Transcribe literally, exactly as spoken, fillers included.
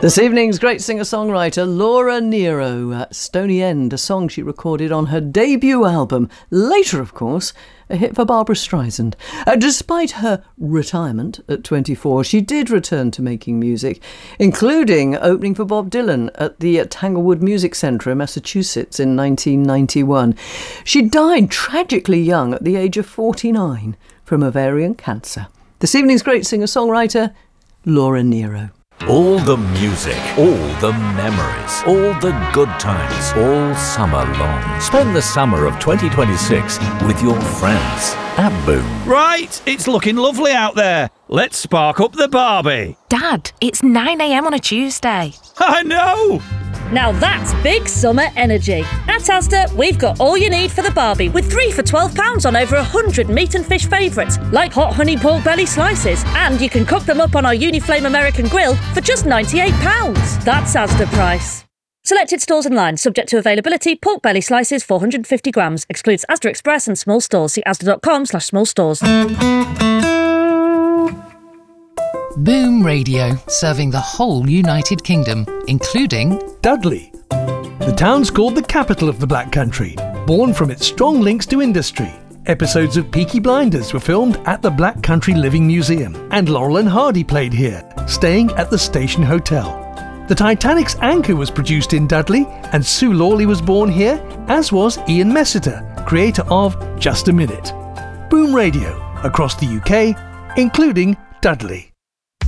This evening's great singer-songwriter Laura Nyro at Stony End, a song she recorded on her debut album. Later, of course, a hit for Barbra Streisand. Uh, despite her retirement at twenty-four, she did return to making music, including opening for Bob Dylan at the Tanglewood Music Centre in Massachusetts in nineteen ninety-one. She died tragically young at the age of forty-nine from ovarian cancer. This evening's great singer-songwriter, Laura Nyro. All the music, all the memories, all the good times, all summer long. Spend the summer of twenty twenty-six with your friends at Boom. Right, it's looking lovely out there. Let's spark up the Barbie. Dad, it's nine a.m. on a Tuesday. I know! Now that's big summer energy. At Asda, we've got all you need for the Barbie, with three for twelve pounds on over one hundred meat and fish favourites, like hot honey pork belly slices. And you can cook them up on our Uniflame American Grill for just ninety-eight pounds. That's Asda price. Selected stores and lines, subject to availability. Pork belly slices, four hundred fifty grams. Excludes Asda Express and small stores. See asda.com slash small stores. Boom Radio, serving the whole United Kingdom, including Dudley. The town's called the capital of the Black Country, born from its strong links to industry. Episodes of Peaky Blinders were filmed at the Black Country Living Museum, and Laurel and Hardy played here, staying at the Station Hotel. The Titanic's anchor was produced in Dudley, and Sue Lawley was born here, as was Ian Messiter, creator of Just a Minute. Boom Radio, across the U K, including Dudley.